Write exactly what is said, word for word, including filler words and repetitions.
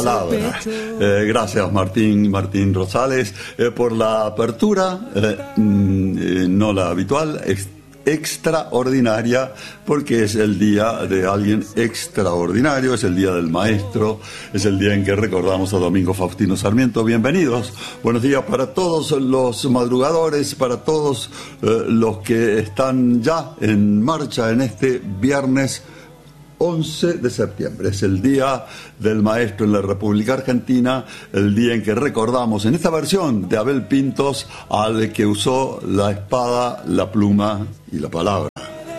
Palabra. Eh, gracias Martín, Martín Rosales, eh, por la apertura, eh, mm, eh, no la habitual, ex, extraordinaria, porque es el día de alguien extraordinario, es el día del maestro, es el día en que recordamos a Domingo Faustino Sarmiento. Bienvenidos, buenos días para todos los madrugadores, para todos eh, los que están ya en marcha en este viernes once de septiembre, es el Día del Maestro en la República Argentina, el día en que recordamos en esta versión de Abel Pintos al que usó la espada, la pluma y la palabra.